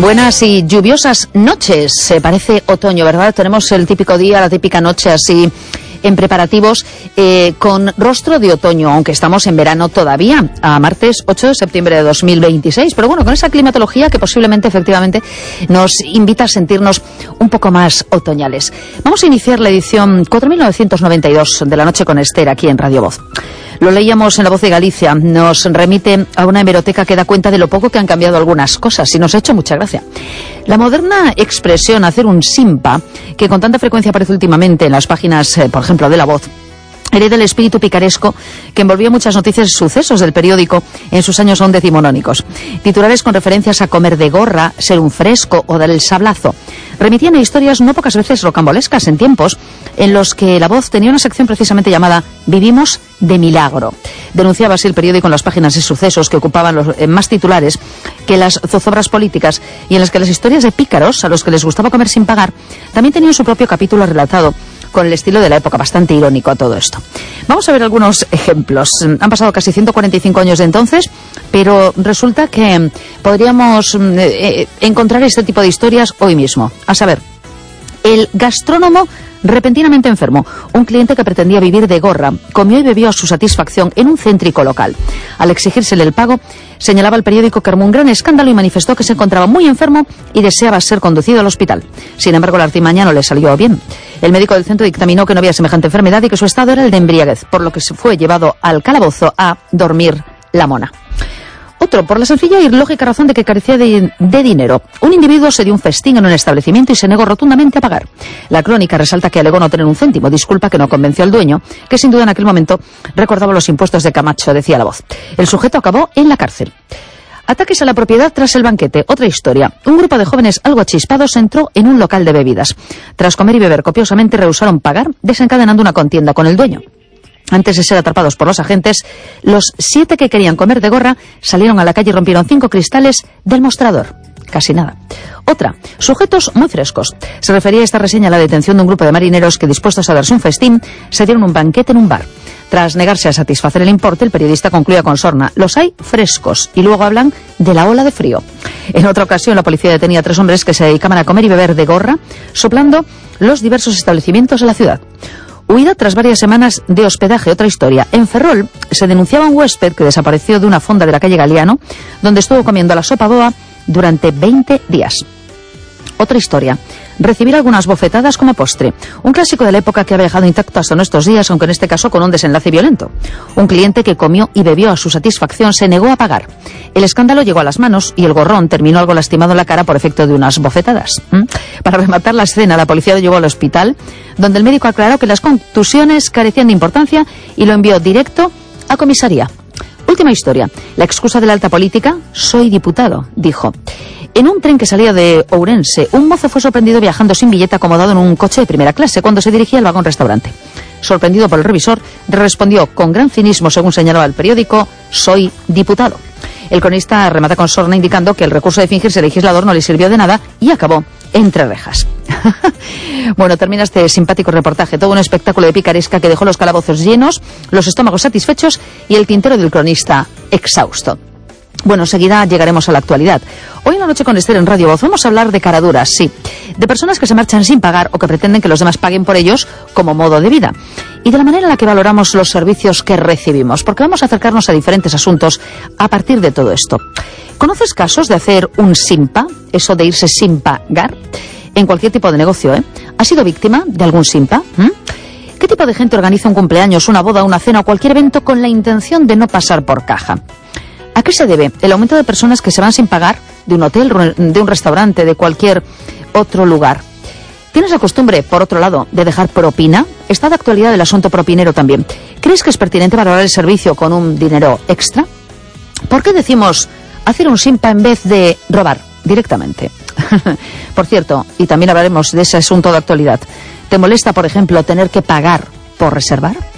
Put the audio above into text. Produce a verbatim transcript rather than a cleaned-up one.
Buenas y lluviosas noches. Se parece otoño, ¿verdad? Tenemos el típico día, la típica noche así en preparativos eh, con rostro de otoño, aunque estamos en verano todavía, a martes ocho de septiembre de dos mil veintiséis. Pero bueno, con esa climatología que posiblemente, efectivamente, nos invita a sentirnos un poco más otoñales. Vamos a iniciar la edición cuatro mil novecientos noventa y dos de La Noche con Esther aquí en Radio Voz. Lo leíamos en La Voz de Galicia, nos remite a una hemeroteca que da cuenta de lo poco que han cambiado algunas cosas y nos ha hecho mucha gracia. La moderna expresión hacer un simpa, que con tanta frecuencia aparece últimamente en las páginas, eh, por ejemplo, de La Voz, hereda el espíritu picaresco que envolvía muchas noticias y sucesos del periódico en sus años aún decimonónicos. Titulares con referencias a comer de gorra, ser un fresco o dar el sablazo remitían a historias no pocas veces rocambolescas en tiempos en los que La Voz tenía una sección precisamente llamada Vivimos de Milagro. Denunciaba así el periódico en las páginas de sucesos que ocupaban los eh, más titulares que las zozobras políticas, y en las que las historias de pícaros a los que les gustaba comer sin pagar también tenían su propio capítulo relatado con el estilo de la época, bastante irónico a todo esto. Vamos a ver algunos ejemplos. Han pasado casi ciento cuarenta y cinco años de entonces, pero resulta que podríamos eh, encontrar este tipo de historias hoy mismo. A saber, el gastrónomo repentinamente enfermo. Un cliente que pretendía vivir de gorra comió y bebió a su satisfacción en un céntrico local. Al exigírsele el pago, señalaba el periódico que armó un gran escándalo y manifestó que se encontraba muy enfermo y deseaba ser conducido al hospital. Sin embargo, la artimaña no le salió bien. El médico del centro dictaminó que no había semejante enfermedad y que su estado era el de embriaguez, por lo que se fue llevado al calabozo a dormir la mona. Otro, por la sencilla y lógica razón de que carecía de, de dinero. Un individuo se dio un festín en un establecimiento y se negó rotundamente a pagar. La crónica resalta que alegó no tener un céntimo, disculpa que no convenció al dueño, que sin duda en aquel momento recordaba los impuestos de Camacho, decía La Voz. El sujeto acabó en la cárcel. Ataques a la propiedad tras el banquete. Otra historia. Un grupo de jóvenes algo achispados entró en un local de bebidas. Tras comer y beber copiosamente rehusaron pagar, desencadenando una contienda con el dueño. Antes de ser atrapados por los agentes, los siete que querían comer de gorra salieron a la calle y rompieron cinco cristales del mostrador. Casi nada. Otra, sujetos muy frescos. Se refería a esta reseña a la detención de un grupo de marineros que, dispuestos a darse un festín, se dieron un banquete en un bar. Tras negarse a satisfacer el importe, el periodista concluía con sorna: los hay frescos, y luego hablan de la ola de frío. En otra ocasión, la policía detenía a tres hombres que se dedicaban a comer y beber de gorra, soplando los diversos establecimientos de la ciudad. Huida tras varias semanas de hospedaje. Otra historia. En Ferrol se denunciaba a un huésped que desapareció de una fonda de la calle Galiano, donde estuvo comiendo la sopa boa durante veinte días. Otra historia. Recibir algunas bofetadas como postre. Un clásico de la época que ha viajado intacto hasta nuestros días, aunque en este caso con un desenlace violento. Un cliente que comió y bebió a su satisfacción se negó a pagar. El escándalo llegó a las manos y el gorrón terminó algo lastimado en la cara por efecto de unas bofetadas. ¿Mm? Para rematar la escena, la policía lo llevó al hospital, donde el médico aclaró que las contusiones carecían de importancia y lo envió directo a comisaría. Última historia. La excusa de la alta política: soy diputado, dijo. En un tren que salía de Ourense, un mozo fue sorprendido viajando sin billete acomodado en un coche de primera clase cuando se dirigía al vagón restaurante. Sorprendido por el revisor, respondió con gran cinismo, según señalaba el periódico: soy diputado. El cronista remata con sorna indicando que el recurso de fingirse legislador no le sirvió de nada y acabó entre rejas. Bueno, termina este simpático reportaje, todo un espectáculo de picaresca que dejó los calabozos llenos, los estómagos satisfechos y el tintero del cronista exhausto. Bueno, enseguida llegaremos a la actualidad. Hoy en La Noche con Esther en Radio Voz vamos a hablar de caraduras, sí, de personas que se marchan sin pagar o que pretenden que los demás paguen por ellos como modo de vida, y de la manera en la que valoramos los servicios que recibimos, porque vamos a acercarnos a diferentes asuntos a partir de todo esto. ¿Conoces casos de hacer un simpa, eso de irse sin pagar? En cualquier tipo de negocio, ¿eh? ¿Has sido víctima de algún simpa? ¿Mm? ¿Qué tipo de gente organiza un cumpleaños, una boda, una cena o cualquier evento con la intención de no pasar por caja? ¿A qué se debe el aumento de personas que se van sin pagar de un hotel, de un restaurante, de cualquier otro lugar? ¿Tienes la costumbre, por otro lado, de dejar propina? Está de actualidad el asunto propinero también. ¿Crees que es pertinente valorar el servicio con un dinero extra? ¿Por qué decimos hacer un simpa en vez de robar directamente? Por cierto, y también hablaremos de ese asunto de actualidad, ¿te molesta, por ejemplo, tener que pagar por reservar?